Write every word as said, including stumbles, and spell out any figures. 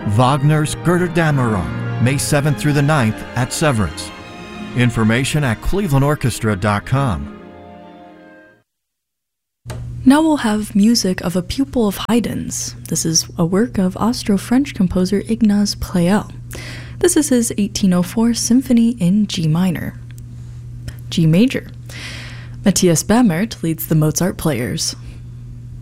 Wagner's Götterdämmerung, May seventh through the ninth at Severance. Information at cleveland orchestra dot com. Now we'll have music of a pupil of Haydn's. This is a work of Austro-French composer Ignaz Pleyel. This is his eighteen oh four Symphony in G minor. G major. Matthias Bamert leads the Mozart players.